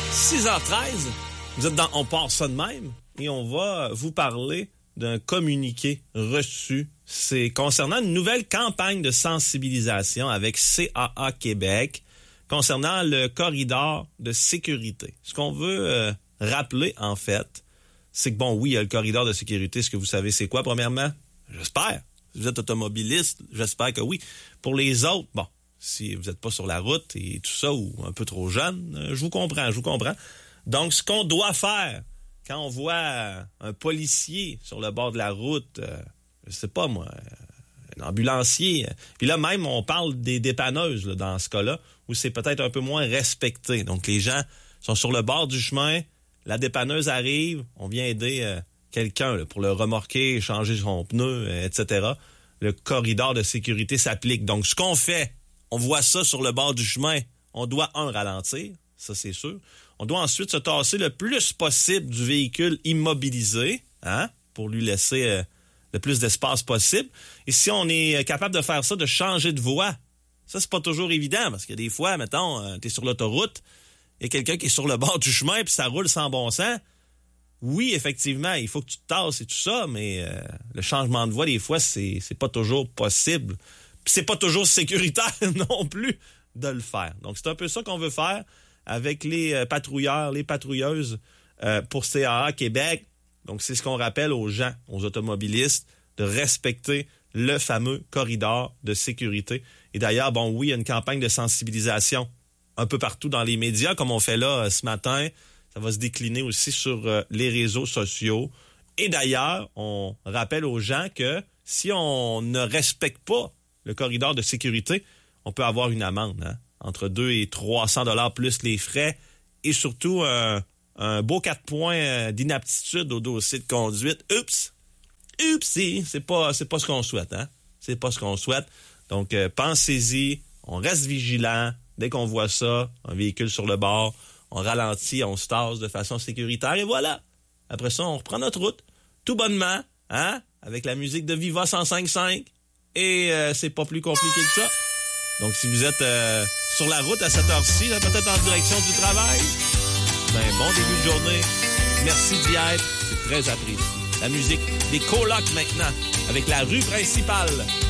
6h13, vous êtes dans On part ça de même et on va vous parler d'un communiqué reçu. C'est concernant une nouvelle campagne de sensibilisation avec CAA Québec concernant le corridor de sécurité. Ce qu'on veut rappeler, en fait, c'est que, bon, oui, il y a le corridor de sécurité. Est-ce que vous savez c'est quoi, premièrement? J'espère. Si vous êtes automobiliste, j'espère que oui. Pour les autres, bon, si vous n'êtes pas sur la route et tout ça, ou un peu trop jeune, je vous comprends. Donc, ce qu'on doit faire quand on voit un policier sur le bord de la route, je sais pas moi, un ambulancier, puis là même, on parle des dépanneuses là, dans ce cas-là, où c'est peut-être un peu moins respecté. Donc, les gens sont sur le bord du chemin, la dépanneuse arrive, on vient aider quelqu'un là, pour le remorquer, changer son pneu, etc. Le corridor de sécurité s'applique. Donc, ce qu'on fait, on voit ça sur le bord du chemin, on doit, ralentir, ça c'est sûr. On doit ensuite se tasser le plus possible du véhicule immobilisé, pour lui laisser le plus d'espace possible. Et si on est capable de faire ça, de changer de voie, ça c'est pas toujours évident, parce que des fois, mettons, t'es sur l'autoroute, et quelqu'un qui est sur le bord du chemin, puis ça roule sans bon sens. Oui, effectivement, il faut que tu te tasses et tout ça, mais le changement de voie, des fois, c'est pas toujours possible. Puis c'est pas toujours sécuritaire non plus de le faire. Donc, c'est un peu ça qu'on veut faire avec les patrouilleurs, les patrouilleuses pour CAA Québec. Donc, c'est ce qu'on rappelle aux gens, aux automobilistes, de respecter le fameux corridor de sécurité. Et d'ailleurs, bon, oui, il y a une campagne de sensibilisation un peu partout dans les médias, comme on fait là ce matin. Ça va se décliner aussi sur les réseaux sociaux. Et d'ailleurs, on rappelle aux gens que si on ne respecte pas le corridor de sécurité, on peut avoir une amende, entre 200 et 300 $ plus les frais et surtout un beau 4 points d'inaptitude au dossier de conduite. Oupsie, c'est pas ce qu'on souhaite, C'est pas ce qu'on souhaite. Donc, pensez-y, on reste vigilant. Dès qu'on voit ça, un véhicule sur le bord, on ralentit, on se tasse de façon sécuritaire et voilà. Après ça, on reprend notre route, tout bonnement, avec la musique de Viva 105.5 et c'est pas plus compliqué que ça. Donc, si vous êtes sur la route à cette heure-ci, là, peut-être en direction du travail, bon début de journée. Merci d'y être, c'est très apprécié. La musique des colocs maintenant, avec la rue principale.